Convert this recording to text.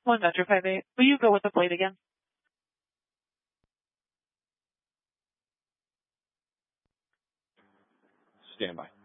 One Metro 58. Will you go with the plate again? Stand by.